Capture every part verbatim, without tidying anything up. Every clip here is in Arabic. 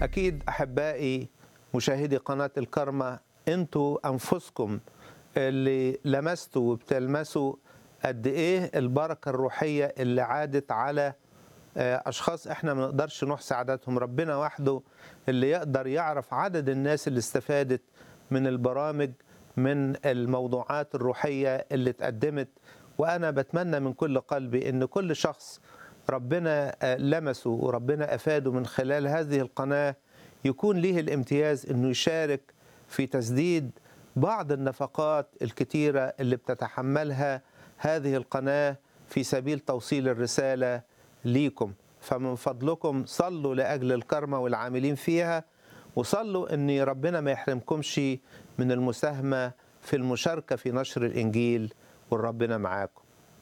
أكيد أحبائي مشاهدي قناة الكرمة، أنتوا أنفسكم اللي لمستوا وبتلمسوا قد إيه البركة الروحية اللي عادت على أشخاص إحنا ما نقدرش نحصي عددهم. ربنا وحده اللي يقدر يعرف عدد الناس اللي استفادت من البرامج، من الموضوعات الروحية اللي اتقدمت. وأنا بتمنى من كل قلبي إن كل شخص ربنا لمسه وربنا أفاده من خلال هذه القناة يكون ليه الامتياز إنه يشارك في تسديد بعض النفقات الكتيرة اللي بتتحملها هذه القناة في سبيل توصيل الرسالة ليكم. فمن فضلكم صلوا لأجل الكرمة والعاملين فيها، وصلوا أن ربنا ما يحرمكمش من المساهمة في المشاركة في نشر الإنجيل، والربنا معاكم.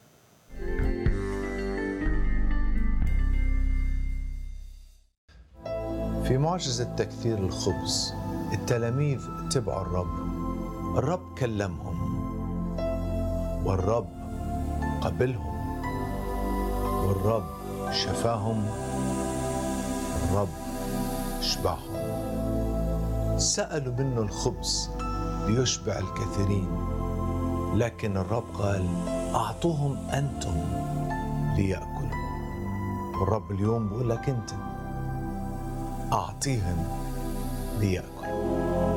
في معجزة تكثير الخبز التلاميذ تبعوا الرب. الرب كلمهم، والرب قبلهم، والرب شفاهم، والرب شبعهم. سألوا منه الخبز ليشبع الكثيرين، لكن الرب قال أعطوهم أنتم ليأكلوا. والرب اليوم بيقول لك أنت أعطيهم ليأكلوا.